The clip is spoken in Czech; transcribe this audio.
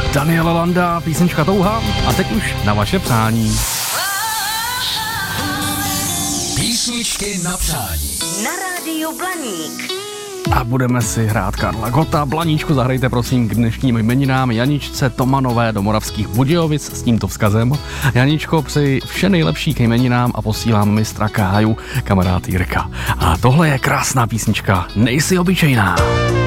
Daniela Landa, písnička Touha a teď už na vaše přání. Písničky na přání. Na rádiu Blaník. A budeme si hrát Karla Gotta. Blaníčku, zahrajte prosím k dnešním jmeninám Janičce Tomanové do Moravských Budějovic s tímto vzkazem. Janičko, přeji vše nejlepší k jmeninám a posílám mistra Káju, kamarád Jirka. A tohle je krásná písnička, Nejsi obyčejná.